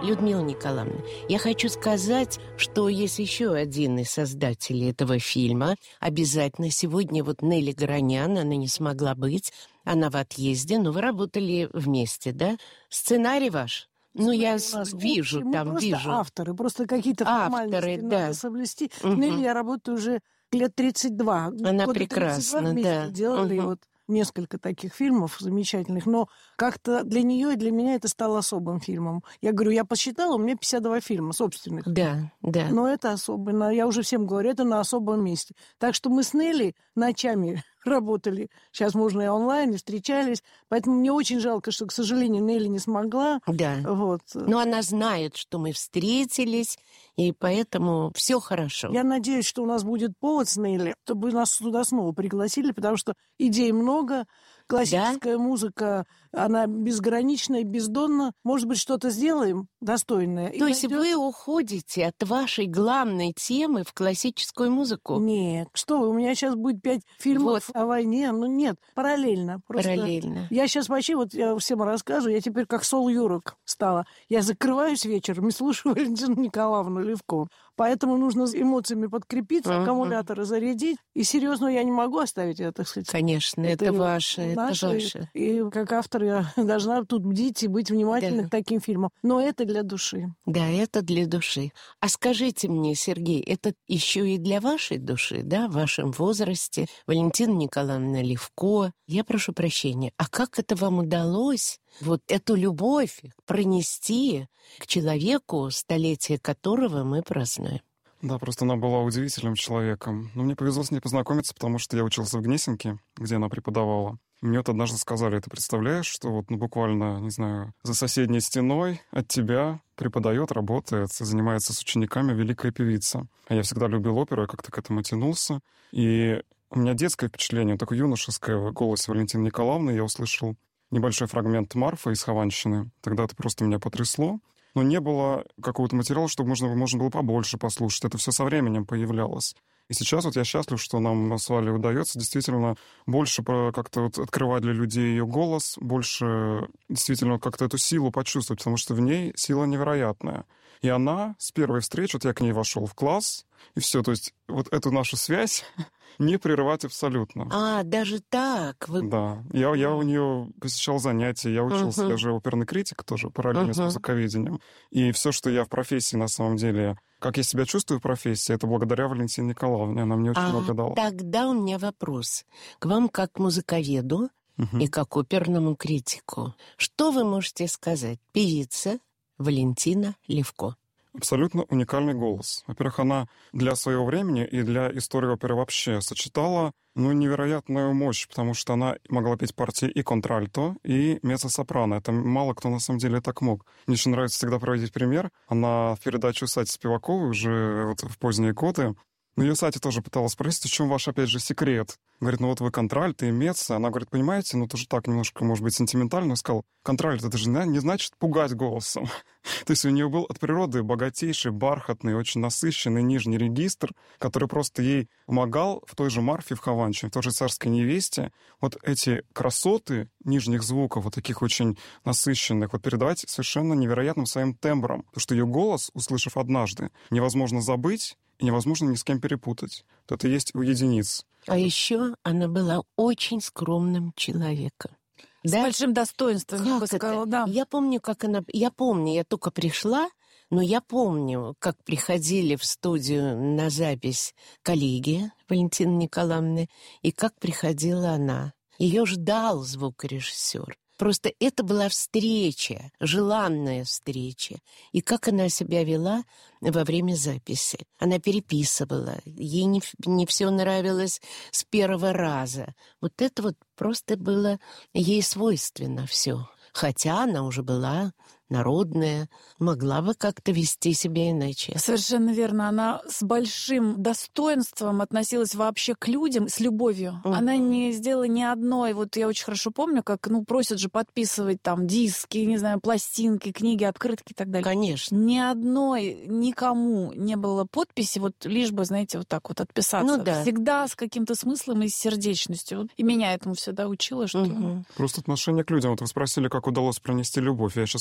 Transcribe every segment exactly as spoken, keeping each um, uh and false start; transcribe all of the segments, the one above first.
Людмила Николаевна, я хочу сказать, что есть еще один из создателей этого фильма. Обязательно сегодня вот Нелли Горонян, она не смогла быть, она в отъезде, но вы работали вместе, да? Сценарий ваш? Ну, я вижу, общий, там, мы просто вижу. авторы, просто какие-то формальности авторы, надо да. соблюсти. Угу. Нелли я работаю уже лет тридцать два. Она года прекрасна, тридцать два да. делали Угу. вот несколько таких фильмов замечательных, но как-то для нее и для меня это стало особым фильмом. Я говорю, я посчитала, у меня пятьдесят два фильма собственных. Да, да. Но это особенно, я уже всем говорю, это на особом месте. Так что мы с Нелли ночами работали. Сейчас можно и онлайн, и встречались. Поэтому мне очень жалко, что, к сожалению, Нелли не смогла. Да. Вот. Но она знает, что мы встретились, и поэтому все хорошо. Я надеюсь, что у нас будет повод с Нелли, чтобы нас туда снова пригласили, потому что идей много, классическая да? музыка, она безграничная, бездонна. Может быть, что-то сделаем достойное. То есть найдет... вы уходите от вашей главной темы в классическую музыку? Нет. Что вы, у меня сейчас будет пять фильмов вот. о войне. Ну, нет, параллельно. Просто параллельно. Я сейчас вообще, вот я всем рассказываю, я теперь как Сол Юрок стала. Я закрываюсь вечером и слушаю Валентину Николаевну Левко. Поэтому нужно эмоциями подкрепиться, uh-huh. аккумуляторы зарядить. И серьезно я не могу оставить это, так сказать. Конечно, это, это ваше, наше, это ваше. И как автор я должна тут бдить и быть внимательной да. к таким фильмам. Но это для души. Да, это для души. А скажите мне, Сергей, это еще и для вашей души, да, в вашем возрасте? Валентина Николаевна Левко. Я прошу прощения, а как это вам удалось вот эту любовь пронести к человеку, столетие которого мы празднуем? Да, просто она была удивительным человеком. Но мне повезло с ней познакомиться, потому что я учился в Гнесинке, где она преподавала. Мне вот однажды сказали, ты представляешь, что вот ну, буквально, не знаю, за соседней стеной от тебя преподает, работает, занимается с учениками великая певица. А я всегда любил оперу, я как-то к этому тянулся. И у меня детское впечатление, такое юношеское в голосе Валентины Николаевны. Я услышал небольшой фрагмент Марфа из «Хованщины». Тогда это просто меня потрясло. Но не было какого-то материала, чтобы можно, можно было побольше послушать. Это все со временем появлялось. И сейчас вот я счастлив, что нам с Валей удается действительно больше как-то вот открывать для людей ее голос, больше действительно как-то эту силу почувствовать, потому что в ней сила невероятная. И она с первой встречи, вот я к ней вошел в класс, и все, то есть вот эту нашу связь не прерывать абсолютно. А, даже так? Вы... Да. Я, я у нее посещал занятия, я учился, uh-huh. я же оперный критик тоже, параллельно uh-huh. с музыковедением. И все, что я в профессии, на самом деле, как я себя чувствую в профессии, это благодаря Валентине Николаевне. Она мне очень а, много дала. Тогда у меня вопрос к вам как к музыковеду uh-huh. и как оперному критику. Что вы можете сказать? Певица Валентина Левко. Абсолютно уникальный голос. Во-первых, она для своего времени и для истории оперы вообще сочетала ну, невероятную мощь, потому что она могла петь партии и контральто, и меццо-сопрано. Это мало кто на самом деле так мог. Мне еще нравится всегда проводить пример. Она в передаче у Сати Спиваковой уже вот в поздние годы, но ее Сати тоже пыталась спросить, в чем ваш, опять же, секрет. Говорит, ну вот вы контральто и меццо. Она говорит, понимаете, ну тоже так немножко, может быть, сентиментально. Сказал, контральто, это же не значит пугать голосом. То есть у нее был от природы богатейший, бархатный, очень насыщенный нижний регистр, который просто ей помогал в той же Марфе в Хованщине, в той же «Царской невесте». Вот эти красоты нижних звуков, вот таких очень насыщенных, вот передавать совершенно невероятным своим тембром. Потому что ее голос, услышав однажды, невозможно забыть, и невозможно ни с кем перепутать. Это есть у единиц. А еще она была очень скромным человеком. С да? большим достоинством, как я бы сказала, да. Я помню, как она... Я помню, я только пришла, но я помню, как приходили в студию на запись коллеги Валентины Николаевны, и как приходила она. Ее ждал звукорежиссер. Просто это была встреча, желанная встреча. И как она себя вела во время записи. Она переписывала, ей не, не все нравилось с первого раза. Вот это вот просто было ей свойственно все. Хотя она уже была народная, могла бы как-то вести себя иначе. Совершенно верно. Она с большим достоинством относилась вообще к людям, с любовью. Mm-hmm. Она не сделала ни одной. Вот я очень хорошо помню, как, ну, просят же подписывать там диски, не знаю, пластинки, книги, открытки и так далее. Конечно. Ни одной, никому не было подписи, вот лишь бы, знаете, вот так вот отписаться. Ну, да. Всегда с каким-то смыслом и с сердечностью. И меня этому всегда учила, что... Mm-hmm. Просто отношение к людям. Вот вы спросили, как удалось пронести любовь. Я сейчас вспоминаю,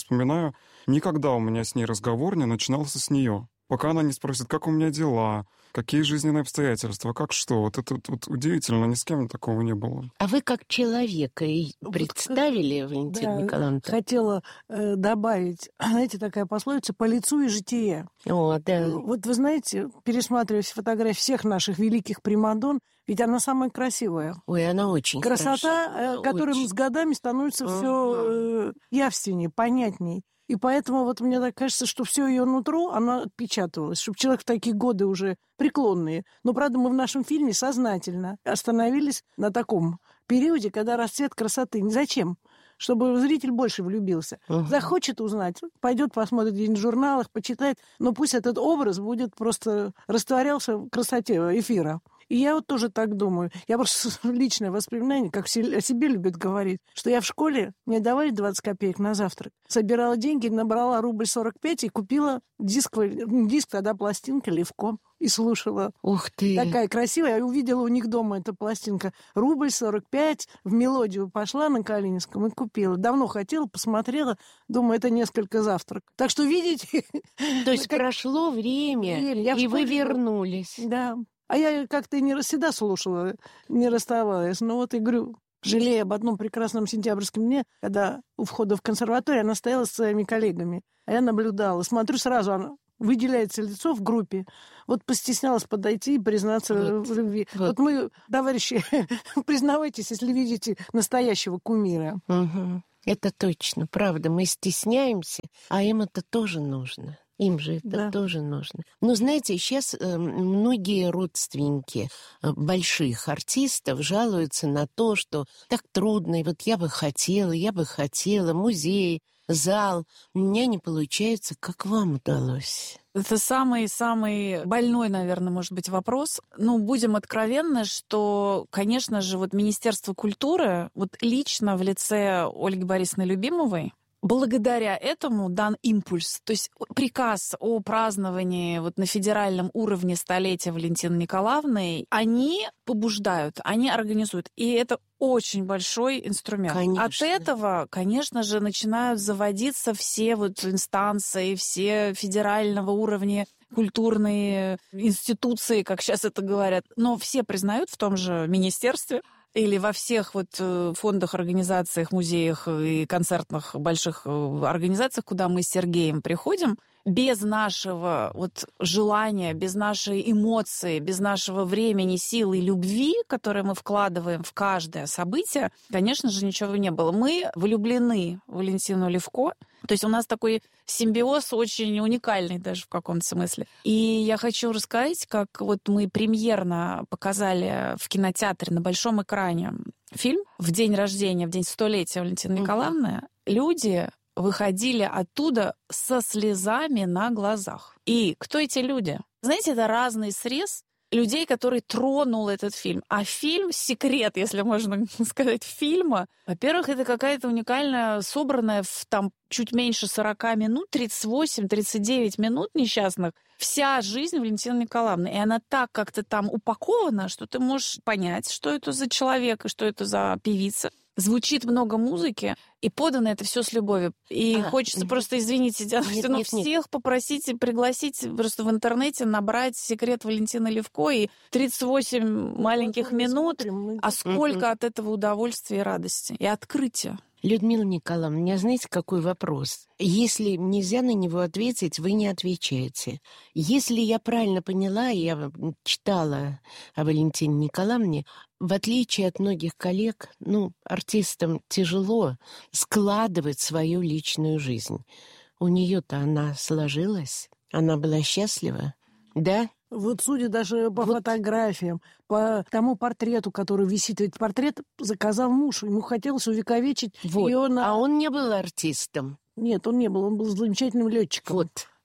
знаю, никогда у меня с ней разговор не начинался с нее. Пока она не спросит, как у меня дела, какие жизненные обстоятельства, как что. Вот это вот удивительно, ни с кем такого не было. А вы как человека и представили, Валентина да, Николаевна? Хотела э, добавить, знаете, такая пословица «по лицу и житие». О, да. Вот вы знаете, пересматривая фотографии всех наших великих примадон, ведь она самая красивая. Ой, она очень Красота, хороша. э, которая Очень. с годами становится Ага. все э, явственнее, понятней. И поэтому вот мне так кажется, что все ее нутро, она отпечатывалась, чтобы человек в такие годы уже преклонные. Но, правда, мы в нашем фильме сознательно остановились на таком периоде, когда расцвет красоты. Зачем? Чтобы зритель больше влюбился. Ага. Захочет узнать, пойдет посмотрит где-нибудь в журналах, почитает, но пусть этот образ будет просто растворялся в красоте эфира. И я вот тоже так думаю. Я просто личное воспоминание, как все о себе любят говорить, что я в школе, мне давали двадцать копеек на завтрак, собирала деньги, набрала рубль сорок пять и купила диск, диск тогда пластинка «Левко». И слушала. Ух ты! Такая красивая. Я увидела у них дома эта пластинка. Рубль сорок пять. В мелодию пошла на Калининском и купила. Давно хотела, посмотрела. Думаю, это несколько завтрак. Так что, видите... То есть как... прошло время, время. Я и вы школе... вернулись. Да. А я как-то не всегда слушала, не расставалась. Но вот и говорю, жалея об одном прекрасном сентябрьском дне, когда у входа в консерваторию она стояла со своими коллегами. А я наблюдала. Смотрю, сразу она выделяется лицо в группе. Вот постеснялась подойти и признаться вот, в любви. Вот. вот мы, товарищи, признавайтесь, если видите настоящего кумира. Угу. Это точно, правда. Мы стесняемся, а им это тоже нужно. Им же это Да. тоже нужно. Но, знаете, сейчас э, многие родственники э, больших артистов жалуются на то, что так трудно, и вот я бы хотела, я бы хотела, музей, зал. У меня не получается. Как вам удалось? Это самый-самый больной, наверное, может быть, вопрос. Ну, будем откровенны, что, конечно же, вот Министерство культуры, вот лично в лице Ольги Борисовны Любимовой, благодаря этому дан импульс. То есть приказ о праздновании вот на федеральном уровне столетия Валентины Николаевны, они побуждают, они организуют. И это очень большой инструмент. Конечно. От этого, конечно же, начинают заводиться все вот инстанции, все федерального уровня культурные институции, как сейчас это говорят. Но все признают в том же министерстве, или во всех вот фондах, организациях, музеях и концертных больших организациях, куда мы с Сергеем приходим, без нашего вот желания, без нашей эмоции, без нашего времени, силы и любви, которые мы вкладываем в каждое событие, конечно же, ничего не было. Мы влюблены в Валентину Левко. То есть у нас такой симбиоз очень уникальный даже в каком-то смысле. И я хочу рассказать, как вот мы премьерно показали в кинотеатре на большом экране фильм в день рождения, в день столетия Валентины Николаевны. Люди выходили оттуда со слезами на глазах. И кто эти люди? Знаете, это разный срез людей, которые тронул этот фильм. А фильм — секрет, если можно сказать, фильма. Во-первых, это какая-то уникальная, собранная в там чуть меньше сорока минут, тридцать восемь тридцать девять минут несчастных, вся жизнь Валентины Николаевны. И она так как-то там упакована, что ты можешь понять, что это за человек и что это за певица. Звучит много музыки, и подано это все с любовью. И а, хочется просто, извините, нет, ну, нет, всех нет. попросить, пригласить просто в интернете, набрать «Секрет Валентины Левко» и тридцать восемь маленьких мы минут, смотрим. А сколько от этого удовольствия и радости, и открытия. Людмила Николаевна, у меня знаете, какой вопрос? Если нельзя на него ответить, вы не отвечаете. Если я правильно поняла, я читала о Валентине Николаевне, в отличие от многих коллег, ну, артистам тяжело складывать свою личную жизнь. У нее-то она сложилась, она была счастлива, да? Вот судя даже по вот. фотографиям, по тому портрету, который висит, ведь портрет заказал муж, ему хотелось увековечить вот. ее на... А он не был артистом. Нет, он не был, он был замечательным летчиком. Вот.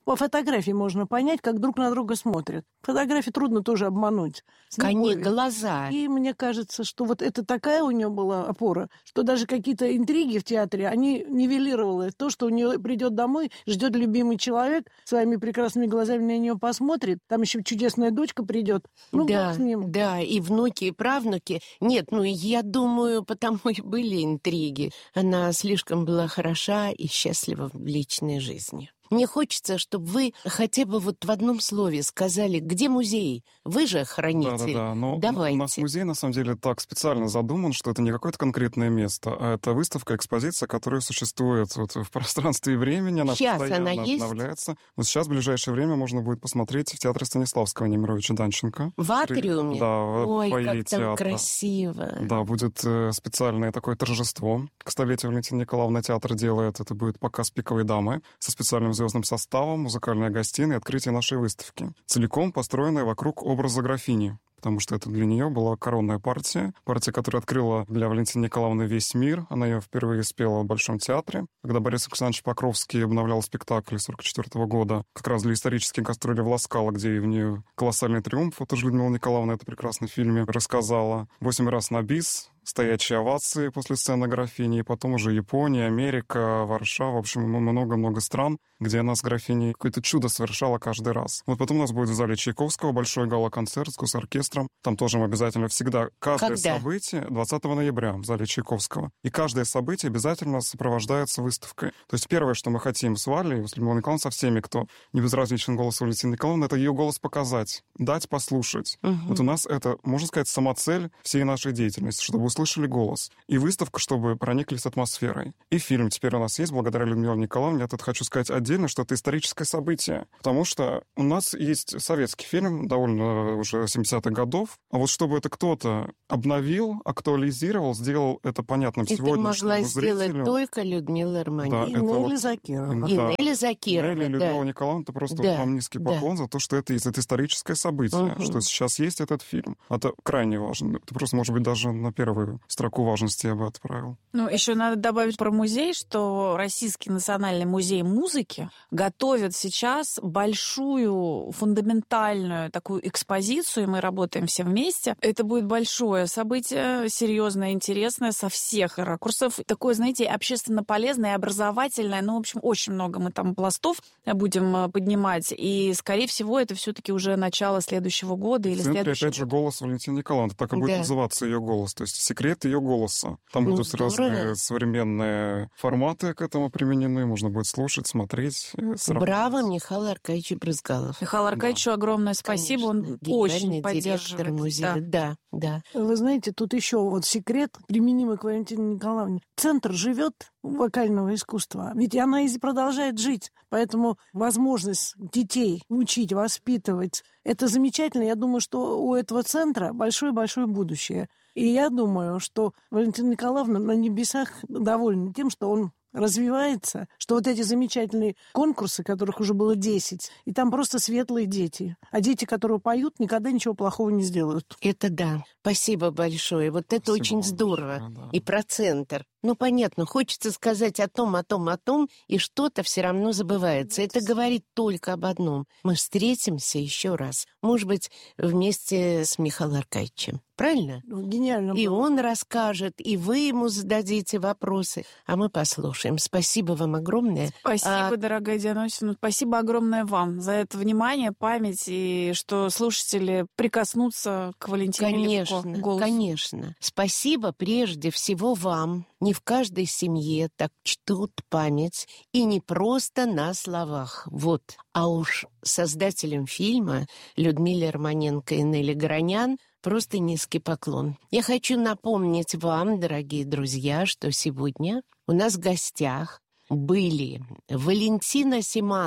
По фотографии можно понять, как друг на друга смотрят. Фотографии трудно тоже обмануть. Конечно, глаза. И мне кажется, что вот это такая у нее была опора, что даже какие-то интриги в театре, они нивелировали то, что у нее придет домой, ждет любимый человек, своими прекрасными глазами на нее посмотрит, там еще чудесная дочка придет. Ну, да, с ним. Да, и внуки, и правнуки. Нет, ну, я думаю, потому и были интриги. Она слишком была хороша и счастлива в личной жизни. Мне хочется, чтобы вы хотя бы вот в одном слове сказали, где музей? Вы же хранитель. Да-да-да, но Давайте. У нас музей, на самом деле, так специально задуман, что это не какое-то конкретное место, а это выставка, экспозиция, которая существует вот в пространстве и времени. Она сейчас постоянно она есть? обновляется. Вот сейчас, в ближайшее время, можно будет посмотреть в театре Станиславского Немировича Данченко. В атриуме? Да, в Ой, фойе как там театра. красиво. Да, будет э, специальное такое торжество. К столетию Валентина Николаевна театр делает. Это будет показ «Пиковой дамы» со специальным звездным составом, музыкальная гостиная и открытие нашей выставки. Целиком построенная вокруг образа графини, потому что это для нее была коронная партия. Партия, которая открыла для Валентины Николаевны весь мир. Она ее впервые спела в Большом театре. Когда Борис Александрович Покровский обновлял спектакль сорок четвёртого года, как раз для исторических гастролей в Ласкало, где и в нее «Колоссальный триумф», вот уже Людмила Николаевна это прекрасно в фильме рассказала. «Восемь раз на бис», стоячие овации после сцены графини, и потом уже Япония, Америка, Варшава, в общем, много-много стран, где она с графиней какое-то чудо совершала каждый раз. Вот потом у нас будет в зале Чайковского большой гала-концерт с госоркестром. Там тоже мы обязательно всегда каждое Когда? событие двадцатого ноября в зале Чайковского. И каждое событие обязательно сопровождается выставкой. То есть первое, что мы хотим с Валей, с Людмилой Николаевной, со всеми, кто не безразличен голосу Валентины Николаевны, это ее голос показать, дать послушать. Угу. Вот у нас это, можно сказать, самоцель всей нашей деятельности, чтобы услышали голос. И выставка, чтобы прониклись атмосферой. И фильм теперь у нас есть, благодаря Людмиле Николаевне. Я тут хочу сказать отдельно, что это историческое событие. Потому что у нас есть советский фильм, довольно уже семидесятых годов. А вот чтобы это кто-то обновил, актуализировал, сделал это понятным это сегодняшнему могла зрителю. сделать только Людмила Романенко. Да, И это Нелли вот- Закирова. И Да. Нелли Закирова, Нелли, да. Людмила Николаевна, это просто Да, вот вам низкий да. поклон за то, что это есть. Это историческое событие, Мгм. что сейчас есть этот фильм. Это крайне важно. Это просто, может быть, даже на первую строку важности я бы отправил. Ну, еще надо добавить про музей, что Российский национальный музей музыки готовит сейчас большую, фундаментальную такую экспозицию, и мы работаем все вместе. Это будет большое событие, серьезное, интересное, со всех ракурсов. Такое, знаете, общественно полезное, образовательное. Ну, в общем, очень много мы там пластов будем поднимать. И, скорее всего, это все-таки уже начало следующего года или В центре, следующего. опять же, голос Валентины Николаевны. Так и будет Да. называться ее голос. То есть секрет ее голоса. Там Ну, будут здорово. разные современные форматы к этому применены. Можно будет слушать, смотреть, э, сравнивать. Браво, Михаил Аркадьевич Брызгалов. Михаилу Аркадьевичу огромное спасибо. Он Конечно, очень генеральный поддерживает. директор музея. Да. Да, да. Вы знаете, тут еще вот секрет, применимый к Валентине Николаевне. Центр живет вокального искусства, ведь она и продолжает жить. Поэтому возможность детей учить, воспитывать, это замечательно. Я думаю, что у этого центра большое-большое будущее. И я думаю, что Валентина Николаевна на небесах довольна тем, что он развивается, что вот эти замечательные конкурсы, которых уже было десять, и там просто светлые дети. А дети, которые поют, никогда ничего плохого не сделают. Это да. Спасибо большое. Вот это Спасибо очень вам здорово. большое, да. И про центр. Ну, понятно, хочется сказать о том, о том, о том, и что-то все равно забывается. Это говорит только об одном. Мы встретимся еще раз. Может быть, вместе с Михаилом Аркадьевичем. Правильно? Ну, гениально. И было. он расскажет, и вы ему зададите вопросы, а мы послушаем. Спасибо вам огромное. Спасибо, А- дорогая Диана Осиповна. Спасибо огромное вам за это внимание, память, и что слушатели прикоснутся к Валентине Конечно, Левко, голосу. конечно. Спасибо прежде всего вам. Не в каждой семье так чтут память, и не просто на словах. Вот. А уж создателям фильма Людмиле Романенко и Нелли Горонян просто низкий поклон. Я хочу напомнить вам, дорогие друзья, что сегодня у нас в гостях были Валентина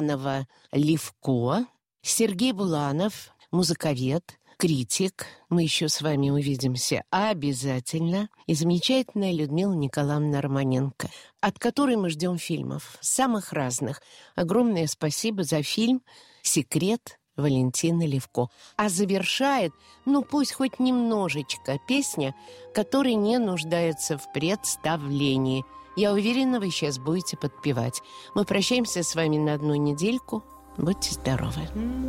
Симанова-Левко, Сергей Буланов, музыковед, критик. Мы еще с вами увидимся обязательно. И замечательная Людмила Николаевна Романенко, от которой мы ждем фильмов, самых разных. Огромное спасибо за фильм «Секрет» Валентины Левко. А завершает, ну пусть хоть немножечко, песня, которая не нуждается в представлении. Я уверена, вы сейчас будете подпевать. Мы прощаемся с вами на одну недельку. Будьте здоровы.